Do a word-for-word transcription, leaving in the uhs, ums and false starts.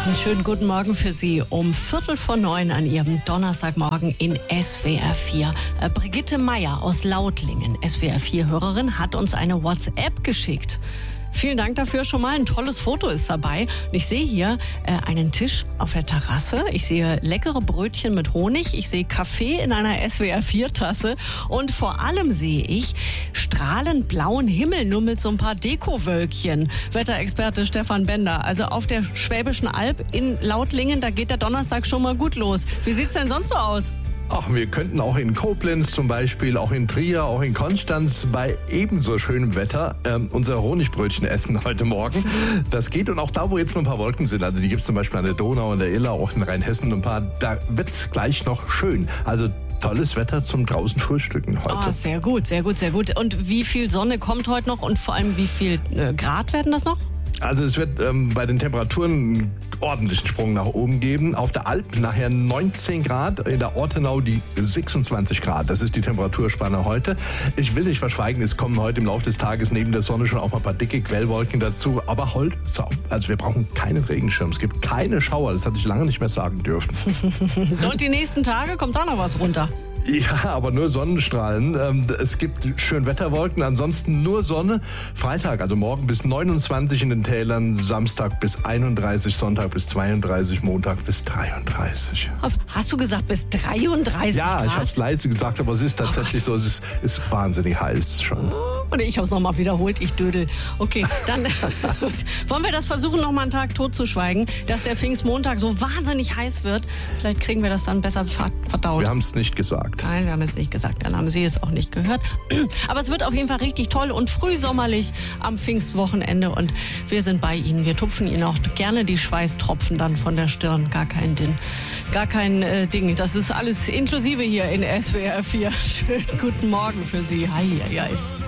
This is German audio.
Einen schönen guten Morgen für Sie um Viertel vor neun an Ihrem Donnerstagmorgen in S W R vier. Äh, Brigitte Meier aus Lautlingen, S W R vier Hörerin, hat uns eine WhatsApp geschickt. Vielen Dank dafür schon mal. Ein tolles Foto ist dabei. Ich sehe hier äh, einen Tisch auf der Terrasse. Ich sehe leckere Brötchen mit Honig. Ich sehe Kaffee in einer S W R vier Tasse. Und vor allem sehe ich strahlend blauen Himmel, nur mit so ein paar Dekowölkchen. Wetterexperte Stefan Bender. Also auf der Schwäbischen Alb in Lautlingen, da geht der Donnerstag schon mal gut los. Wie sieht's denn sonst so aus? Ach, wir könnten auch in Koblenz zum Beispiel, auch in Trier, auch in Konstanz bei ebenso schönem Wetter ähm, unser Honigbrötchen essen heute Morgen. Das geht, und auch da, wo jetzt noch ein paar Wolken sind, also die gibt es zum Beispiel an der Donau und der Iller, auch in Rheinhessen ein paar, da wird es gleich noch schön. Also tolles Wetter zum draußen Frühstücken heute. Oh, sehr gut, sehr gut, sehr gut. Und wie viel Sonne kommt heute noch und vor allem wie viel äh, Grad werden das noch? Also es wird ähm, bei den Temperaturen einen ordentlichen Sprung nach oben geben. Auf der Alp nachher neunzehn Grad, in der Ortenau die sechsundzwanzig Grad. Das ist die Temperaturspanne heute. Ich will nicht verschweigen, es kommen heute im Laufe des Tages neben der Sonne schon auch mal ein paar dicke Quellwolken dazu. Aber heute, also wir brauchen keinen Regenschirm. Es gibt keine Schauer. Das hatte ich lange nicht mehr sagen dürfen. Und die nächsten Tage kommt da noch was runter? Ja, aber nur Sonnenstrahlen. Es gibt Schönwetterwolken, ansonsten nur Sonne. Freitag, also morgen bis neunundzwanzig in den Tälern, Samstag bis einunddreißig, Sonntag bis zweiunddreißig, Montag bis dreiunddreißig. Hast du gesagt bis dreiunddreißig Ja, Grad? ich habe es leise gesagt, aber es ist tatsächlich oh so, es ist, ist wahnsinnig heiß schon. Und ich habe es nochmal wiederholt, ich dödel. Okay, dann wollen wir das versuchen, noch mal einen Tag totzuschweigen, dass der Pfingstmontag so wahnsinnig heiß wird. Vielleicht kriegen wir das dann besser verdaut. Wir haben es nicht gesagt. Nein, wir haben es nicht gesagt. Dann haben Sie es auch nicht gehört. Aber es wird auf jeden Fall richtig toll und frühsommerlich am Pfingstwochenende. Und wir sind bei Ihnen. Wir tupfen Ihnen auch gerne die Schweißtropfen dann von der Stirn. Gar kein Ding. Gar kein äh, Ding. Das ist alles inklusive hier in S W R vier. Schönen guten Morgen für Sie. Hei, hei, hei.